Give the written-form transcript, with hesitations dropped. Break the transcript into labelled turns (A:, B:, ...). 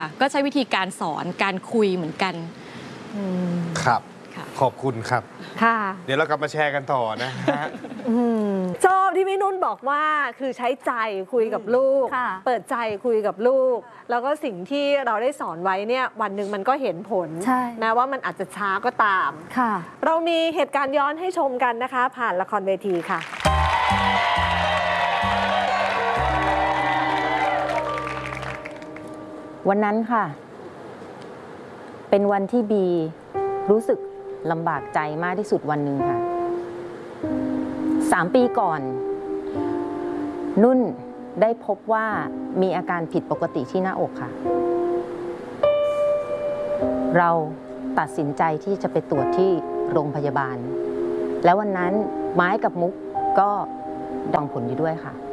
A: ก็ใช้วิธีการสอนการคุยเหมือนกัน
B: ครับขอบคุณครับ
C: ค่ะ
B: เดี๋ยวเรากลับมาแชร์กันต่อนะฮะ
C: ชอบที่พี่นุ่นบอกว่าคือใช้ใจคุยกับลูกเปิดใจคุยกับลูกแล้วก็สิ่งที่เราได้สอนไว้เนี่ยวันหนึ่งมันก็เห็นผลแม้ว่ามันอาจจะช้าก็ตาม
D: ค่ะ
C: เรามีเหตุการณ์ย้อนให้ชมกันนะคะผ่านละครเวทีค่ะ
D: วันนั้นค่ะเป็นวันที่บีรู้สึกลำบากใจมากที่สุดวันหนึ่งค่ะ3 ปีก่อนนุ่นได้พบว่ามีอาการผิดปกติที่หน้าอกค่ะเราตัดสินใจที่จะไปตรวจที่โรงพยาบาลแล้ววันนั้นไม้กับมุกก็ดังผลอยู่ด้วยค่ะ